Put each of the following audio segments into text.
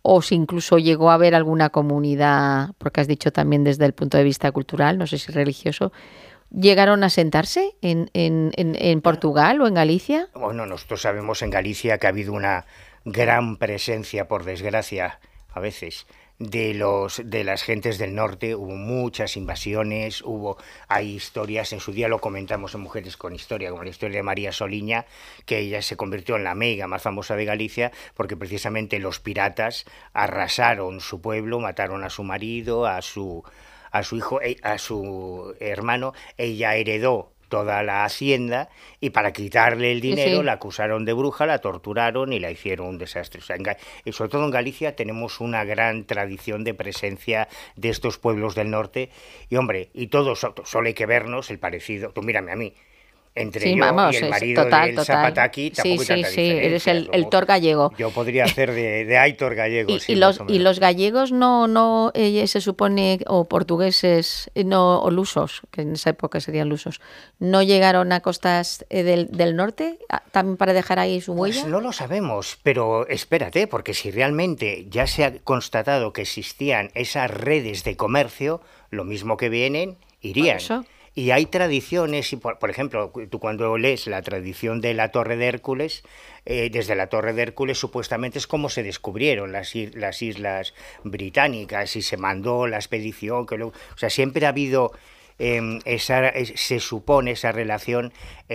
o si incluso llegó a haber alguna comunidad, porque has dicho también desde el punto de vista cultural, no sé si religioso, ¿llegaron a sentarse en Portugal o en Galicia? Bueno, nosotros sabemos en Galicia que ha habido una gran presencia, por desgracia, a veces, de las gentes del norte. Hubo muchas invasiones, hay historias, en su día lo comentamos en Mujeres con Historia, como la historia de María Soliña, que ella se convirtió en la meiga más famosa de Galicia, porque precisamente los piratas arrasaron su pueblo, mataron a su marido, a su hijo, a su hermano. Ella heredó toda la hacienda y para quitarle el dinero la acusaron de bruja, la torturaron y la hicieron un desastre. O sea, sobre todo en Galicia tenemos una gran tradición de presencia de estos pueblos del norte y, hombre, y todos, solo hay que vernos el parecido. Tú mírame a mí. Entre yo y el marido del Zapataki tampoco hay tanta diferencia. Eres el Tor gallego. Yo podría hacer de Aitor gallego. Y los gallegos no se supone, o portugueses, o lusos, que en esa época serían lusos, ¿no llegaron a costas del norte también para dejar ahí su huella? Pues no lo sabemos, pero espérate, porque si realmente ya se ha constatado que existían esas redes de comercio, lo mismo que vienen, irían. Y hay tradiciones, y por ejemplo, tú cuando lees la tradición de la Torre de Hércules, desde la Torre de Hércules supuestamente es como se descubrieron las islas británicas y se mandó la expedición. O sea, siempre ha habido, se supone, esa relación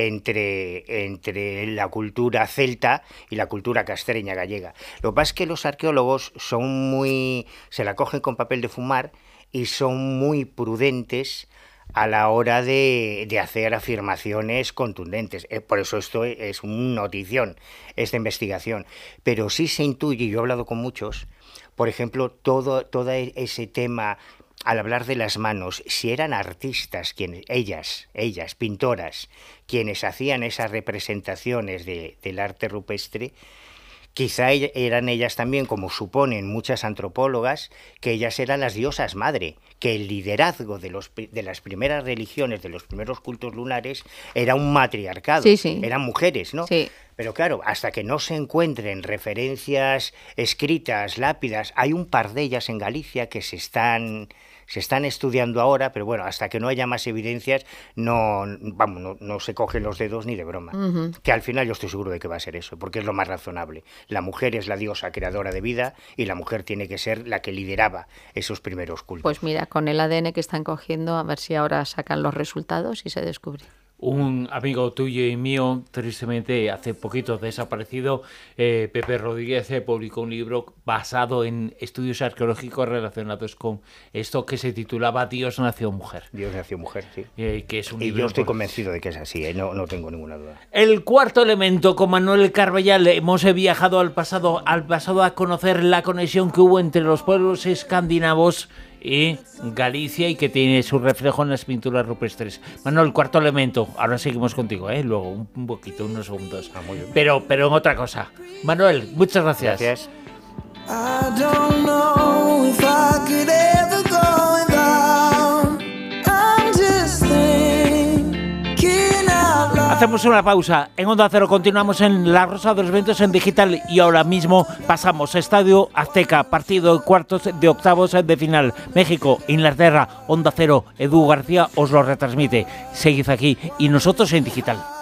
entre la cultura celta y la cultura castreña gallega. Lo que pasa es que los arqueólogos se la cogen con papel de fumar y son muy prudentes a la hora de hacer afirmaciones contundentes. Por eso esto es una notición, esta investigación. Pero sí se intuye, y yo he hablado con muchos, por ejemplo, todo ese tema, al hablar de las manos, si eran artistas, ellas, pintoras, quienes hacían esas representaciones del arte rupestre, quizá eran ellas también, como suponen muchas antropólogas, que ellas eran las diosas madre, que el liderazgo de las primeras religiones, de los primeros cultos lunares, era un matriarcado, eran mujeres, ¿no? Sí. Pero claro, hasta que no se encuentren referencias escritas, lápidas, hay un par de ellas en Galicia que se están estudiando ahora, pero bueno, hasta que no haya más evidencias, no se cogen los dedos ni de broma. Que al final yo estoy seguro de que va a ser eso, porque es lo más razonable. La mujer es la diosa creadora de vida y la mujer tiene que ser la que lideraba esos primeros cultos. Pues mira, con el ADN que están cogiendo, a ver si ahora sacan los resultados y se descubre. Un amigo tuyo y mío, tristemente hace poquito desaparecido, Pepe Rodríguez, publicó un libro basado en estudios arqueológicos relacionados con esto que se titulaba Dios nació mujer. Pasado nació mujer, sí. Que es un libro. Y yo estoy convencido de que es así, no tengo ninguna duda. El cuarto elemento, con Manuel Carballal, hemos viajado al pasado a conocer la conexión que hubo entre los pueblos escandinavos y Galicia y que tiene su reflejo en las pinturas rupestres. Manuel, cuarto elemento, ahora seguimos contigo, luego un poquito, unos segundos. Muy bien. Pero en otra cosa. Manuel, muchas gracias. Gracias. Hacemos una pausa. En Onda Cero continuamos en La Rosa de los Vientos en digital y ahora mismo pasamos a Estadio Azteca, partido de cuartos de octavos de final. México, Inglaterra, Onda Cero, Edu García os lo retransmite. Seguid aquí y nosotros en digital.